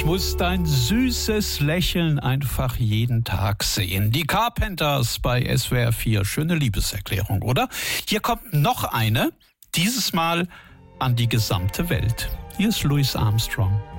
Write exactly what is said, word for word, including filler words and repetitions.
Muss dein süßes Lächeln einfach jeden Tag sehen. Die Carpenters bei S W R vier. Schöne Liebeserklärung, oder? Hier kommt noch eine, dieses Mal an die gesamte Welt. Hier ist Louis Armstrong.